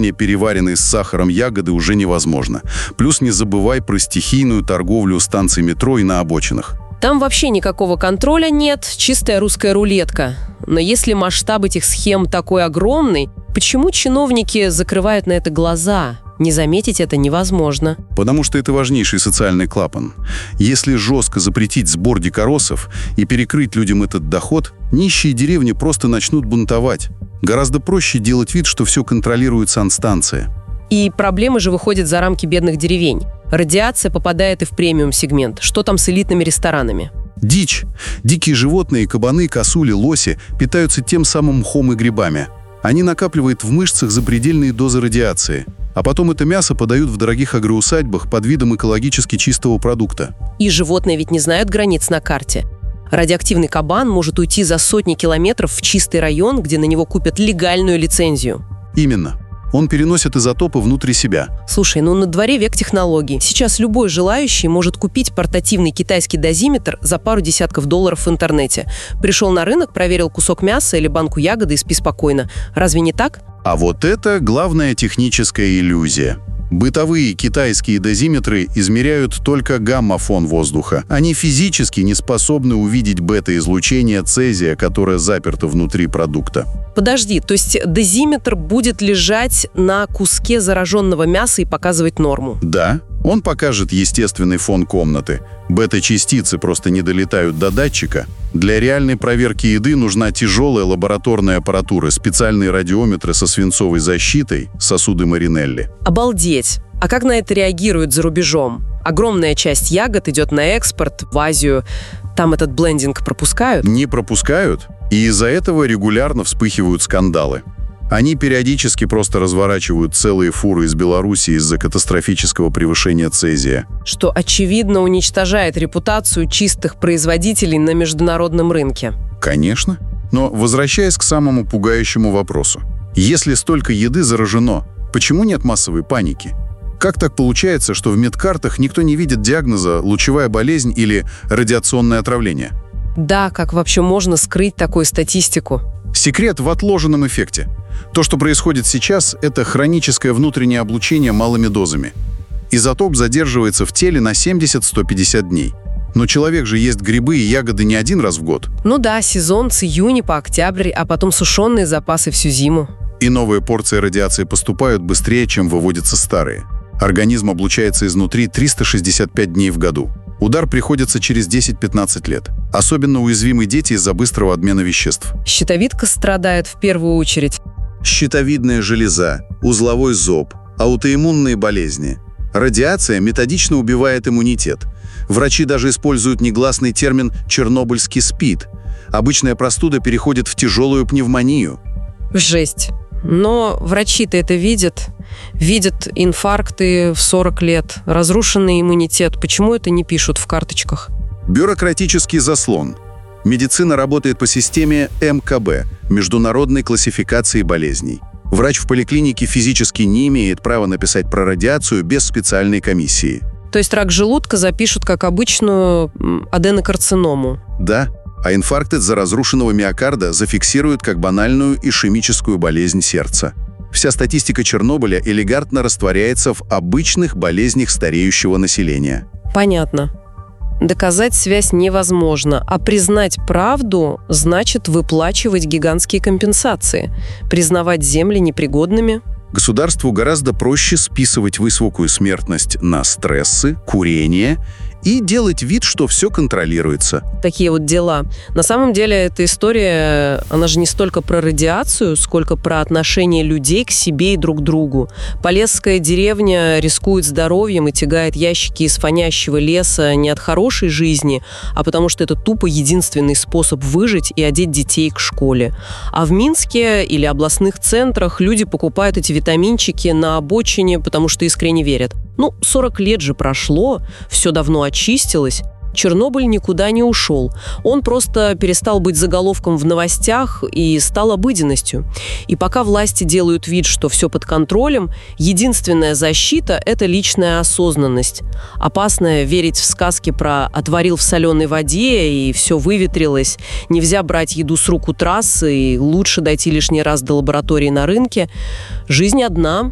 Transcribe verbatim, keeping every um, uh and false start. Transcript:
употребление переваренной с сахаром ягоды уже невозможно. Плюс не забывай про стихийную торговлю у станций метро и на обочинах. Там вообще никакого контроля нет, чистая русская рулетка. Но если масштаб этих схем такой огромный, почему чиновники закрывают на это глаза? Не заметить это невозможно. Потому что это важнейший социальный клапан. Если жестко запретить сбор дикоросов и перекрыть людям этот доход, нищие деревни просто начнут бунтовать. Гораздо проще делать вид, что все контролирует санстанция. И проблемы же выходят за рамки бедных деревень. Радиация попадает и в премиум-сегмент. Что там с элитными ресторанами? Дичь. Дикие животные, кабаны, косули, лоси питаются тем самым мхом и грибами. Они накапливают в мышцах запредельные дозы радиации. А потом это мясо подают в дорогих агроусадьбах под видом экологически чистого продукта. И животные ведь не знают границ на карте. Радиоактивный кабан может уйти за сотни километров в чистый район, где на него купят легальную лицензию. Именно. Он переносит изотопы внутри себя. Слушай, ну на дворе век технологий. Сейчас любой желающий может купить портативный китайский дозиметр за пару десятков долларов в интернете. Пришел на рынок, проверил кусок мяса или банку ягоды и спи спокойно. Разве не так? А вот это главная техническая иллюзия. Бытовые китайские дозиметры измеряют только гамма-фон воздуха. Они физически не способны увидеть бета-излучение цезия, которое заперто внутри продукта. Подожди, то есть дозиметр будет лежать на куске зараженного мяса и показывать норму? Да, он покажет естественный фон комнаты. Бета-частицы просто не долетают до датчика. Для реальной проверки еды нужна тяжелая лабораторная аппаратура, специальные радиометры со свинцовой защитой, сосуды Маринелли. Обалдеть! А как на это реагируют за рубежом? Огромная часть ягод идет на экспорт в Азию. Там этот блендинг пропускают? Не пропускают, и из-за этого регулярно вспыхивают скандалы. Они периодически просто разворачивают целые фуры из Беларуси из-за катастрофического превышения цезия. Что, очевидно, уничтожает репутацию чистых производителей на международном рынке. Конечно. Но возвращаясь к самому пугающему вопросу. Если столько еды заражено, почему нет массовой паники? Как так получается, что в медкартах никто не видит диагноза лучевая болезнь или радиационное отравление? Да, как вообще можно скрыть такую статистику? Секрет в отложенном эффекте. То, что происходит сейчас, это хроническое внутреннее облучение малыми дозами. Изотоп задерживается в теле на семьдесят - сто пятьдесят дней. Но человек же ест грибы и ягоды не один раз в год. Ну да, сезон с июня по октябрь, а потом сушеные запасы всю зиму. И новые порции радиации поступают быстрее, чем выводятся старые. Организм облучается изнутри триста шестьдесят пять дней в году. Удар приходится через десять-пятнадцать лет. Особенно уязвимы дети из-за быстрого обмена веществ. Щитовидка страдает в первую очередь. Щитовидная железа, узловой зоб, аутоиммунные болезни. Радиация методично убивает иммунитет. Врачи даже используют негласный термин «чернобыльский СПИД». Обычная простуда переходит в тяжелую пневмонию. Жесть. Но врачи-то это видят. Видят инфаркты в сорок лет, разрушенный иммунитет. Почему это не пишут в карточках? Бюрократический заслон. Медицина работает по системе эм ка бэ – Международной классификации болезней. Врач в поликлинике физически не имеет права написать про радиацию без специальной комиссии. То есть рак желудка запишут как обычную аденокарциному? Да, а инфаркт из-за разрушенного миокарда зафиксируют как банальную ишемическую болезнь сердца. Вся статистика Чернобыля элегантно растворяется в обычных болезнях стареющего населения. Понятно. Доказать связь невозможно, а признать правду значит выплачивать гигантские компенсации, признавать земли непригодными. Государству гораздо проще списывать высокую смертность на стрессы, курение и делать вид, что все контролируется. Такие вот дела. На самом деле эта история, она же не столько про радиацию, сколько про отношение людей к себе и друг к другу. Полесская деревня рискует здоровьем и тягает ящики из фонящего леса не от хорошей жизни, а потому что это тупо единственный способ выжить и одеть детей к школе. А в Минске или областных центрах люди покупают эти витаминчики на обочине, потому что искренне верят. Ну, сорок лет же прошло, все давно очистилось. Чернобыль никуда не ушел. Он просто перестал быть заголовком в новостях и стал обыденностью. И пока власти делают вид, что все под контролем, единственная защита – это личная осознанность. Опасно верить в сказки про «отварил в соленой воде» и все выветрилось, нельзя брать еду с рук у трассы и лучше дойти лишний раз до лаборатории на рынке. Жизнь одна,